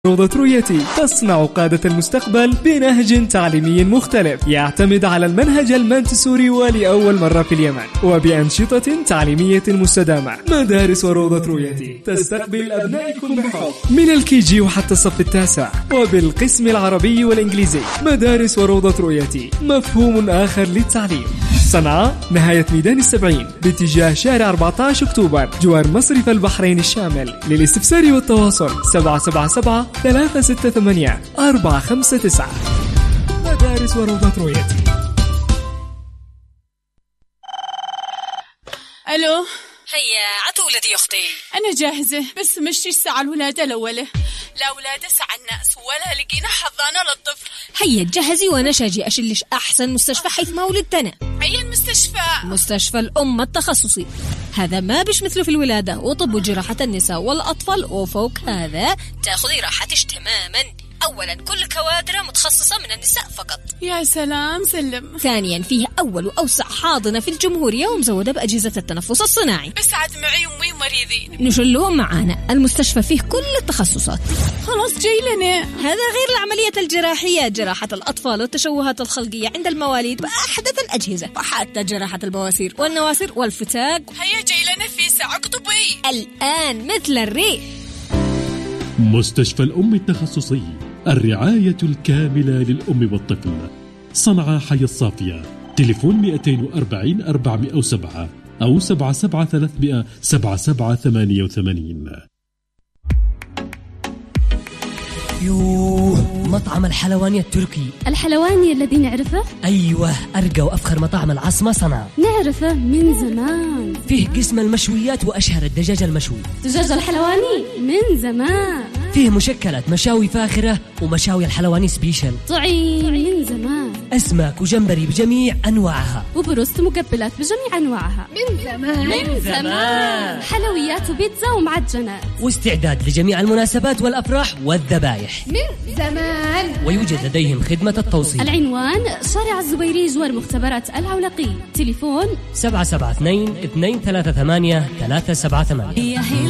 روضة رؤيتي تصنع قادة المستقبل بنهج تعليمي مختلف يعتمد على المنهج المنتسوري ولأول مرة في اليمن وبأنشطة تعليمية مستدامة. مدارس وروضة رؤيتي تستقبل أبنائكم بحب من الكيجي وحتى الصف التاسع وبالقسم العربي والإنجليزي. مدارس وروضة رؤيتي مفهوم آخر للتعليم. صنعاء نهاية ميدان السبعين باتجاه شارع 14 أكتوبر جوار مصرف البحرين الشامل. للاستفسار والتواصل 777-368-459. مدارس وروضة رؤيتي. ألو، هيا عتولتي يا أختي. أنا جاهزة بس مشي الساعة الولادة الأولى. لا ولادة ساعة الناس ولا لقينا حضانة للطفل. هيا تجهزي وأنا شاجي أشلش أحسن مستشفى حيث ما ولدتنا. هيا المستشفى مستشفى الأم التخصصي، هذا ما بش مثله في الولادة وطب وجراحة النساء والأطفال، وفوق هذا تأخذي راحتش تماما. أولا كل كوادر متخصصة من النساء فقط. يا سلام سلم. ثانيا فيه أول وأوسع حاضنة في الجمهورية ومزودة بأجهزة التنفس الصناعي. بس عاد معي أمي مريضين نشلهم معانا. المستشفى فيه كل التخصصات. خلاص جاي لنا. هذا غير العملية الجراحية، جراحة الأطفال والتشوهات الخلقية عند المواليد بأحدث الأجهزة، وحتى جراحة البواسير والنواسير والفتاق. هيا جاي لنا في ساعة اكتبي الآن مثل الريح. مستشفى الأم التخصصي، الرعاية الكاملة للأم والطفل. صنعاء حي الصافية. تليفون 240 407 أو 77 300 7788. يوه، مطعم الحلواني التركي. الحلواني الذي نعرفه؟ أيوة، أرقى وأفخر مطاعم العاصمة صنعاء. نعرفه من زمان. فيه قسم المشويات وأشهر الدجاج المشوي. دجاج الحلواني من زمان. فيه مشكلات مشاوي فاخرة ومشاوي الحلواني سبيشل. طعيم من زمان. أسماك وجمبري بجميع أنواعها. وبروست مقبلات بجميع أنواعها من زمان. من زمان. حلويات وبيتزا ومعجنات. واستعداد لجميع المناسبات والأفراح والذبائح من زمان. ويوجد لديهم خدمة التوصيل. العنوان شارع الزبيري جوار مختبرات العولقي. تليفون 772 238 378.